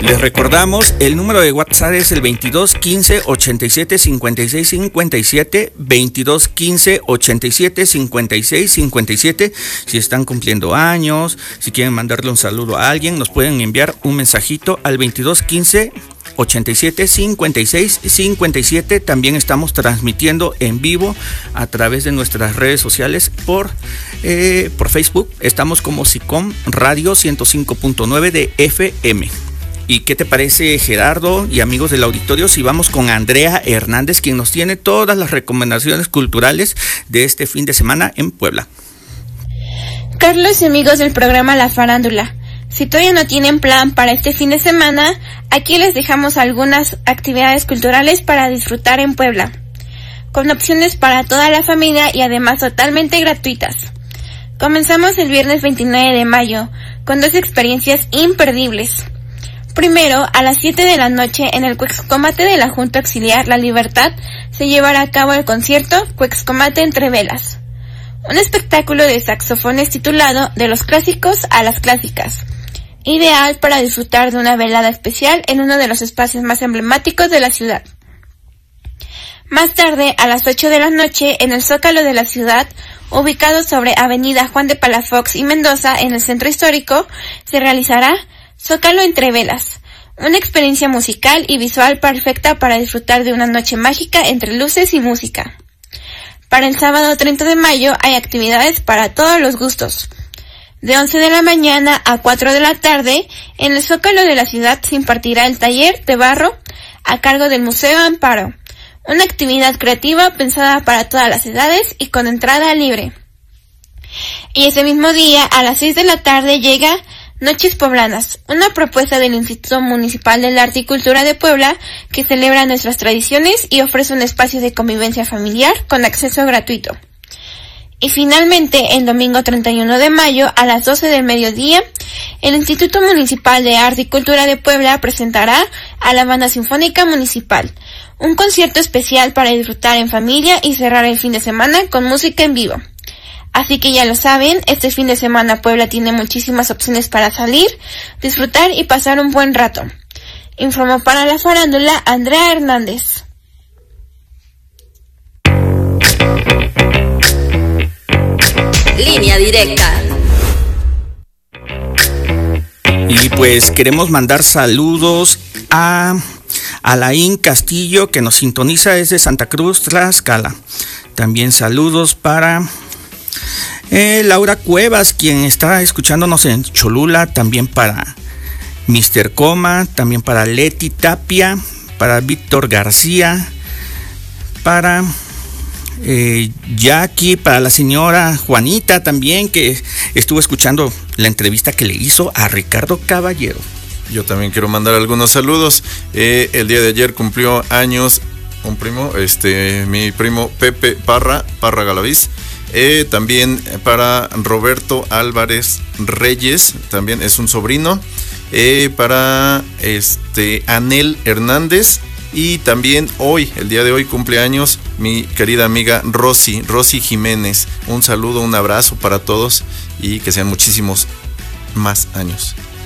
Les recordamos, el número de WhatsApp es el 22 15 87 56 57, 22 15 87 56 57. Si están cumpliendo años, si quieren mandarle un saludo a alguien, nos pueden enviar un mensajito al 22 15 87 56 57. También estamos transmitiendo en vivo a través de nuestras redes sociales por Facebook. Estamos como SICOM Radio 105.9 de FM. ¿Y qué te parece, Gerardo y amigos del auditorio, si vamos con Andrea Hernández, quien nos tiene todas las recomendaciones culturales de este fin de semana en Puebla? Carlos y amigos del programa La Farándula, si todavía no tienen plan para este fin de semana, aquí les dejamos algunas actividades culturales para disfrutar en Puebla, con opciones para toda la familia y además totalmente gratuitas. Comenzamos el viernes 29 de mayo con 2 experiencias imperdibles. Primero, a las 7 de la noche en el Cuexcomate de la Junta Auxiliar La Libertad se llevará a cabo el concierto Cuexcomate entre velas, un espectáculo de saxofones titulado De los clásicos a las clásicas, ideal para disfrutar de una velada especial en uno de los espacios más emblemáticos de la ciudad. Más tarde, a las 8 de la noche, en el Zócalo de la ciudad, ubicado sobre Avenida Juan de Palafox y Mendoza, en el centro histórico, se realizará Zócalo entre velas, una experiencia musical y visual perfecta para disfrutar de una noche mágica entre luces y música. Para el sábado 30 de mayo hay actividades para todos los gustos. De 11 de la mañana a 4 de la tarde, en el Zócalo de la ciudad se impartirá el taller de barro a cargo del Museo Amparo, una actividad creativa pensada para todas las edades y con entrada libre. Y ese mismo día, a las 6 de la tarde, llega Noches Poblanas, una propuesta del Instituto Municipal del Arte y Cultura de Puebla que celebra nuestras tradiciones y ofrece un espacio de convivencia familiar con acceso gratuito. Y finalmente, el domingo 31 de mayo a las 12 del mediodía, el Instituto Municipal de Arte y Cultura de Puebla presentará a la Banda Sinfónica Municipal, un concierto especial para disfrutar en familia y cerrar el fin de semana con música en vivo. Así que ya lo saben, este fin de semana Puebla tiene muchísimas opciones para salir, disfrutar y pasar un buen rato. Informó para La Farándula Andrea Hernández. Línea directa. Y pues queremos mandar saludos a Alain Castillo, que nos sintoniza desde Santa Cruz, Tlaxcala. También saludos para Laura Cuevas, quien está escuchándonos en Cholula, también para Mr. Coma, también para Leti Tapia, para Víctor García, para Jackie, para la señora Juanita también, que estuvo escuchando la entrevista que le hizo a Ricardo Caballero. Yo también quiero mandar algunos saludos. El día de ayer cumplió años un primo, mi primo Pepe Parra Galaviz. También para Roberto Álvarez Reyes, también es un sobrino. Para Anel Hernández. Y también hoy, el día de hoy, cumpleaños mi querida amiga Rosy Jiménez. Un saludo, un abrazo para todos y que sean muchísimos más años.